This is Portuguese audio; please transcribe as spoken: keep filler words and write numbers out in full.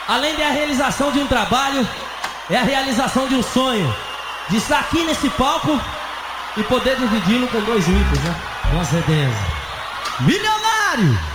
além da realização de um trabalho, é a realização de um sonho, de estar aqui nesse palco e poder dividi-lo com dois ricos, né? Com certeza. Milionário!